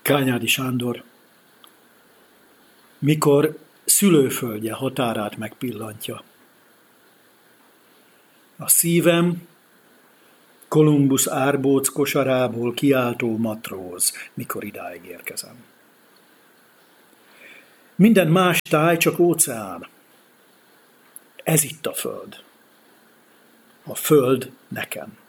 Kányádi Sándor, mikor szülőföldje határát megpillantja. A szívem Kolumbusz árbóc kosarából kiáltó matróz, mikor idáig érkezem. Minden más táj csak óceán. Ez itt a föld. A föld nekem.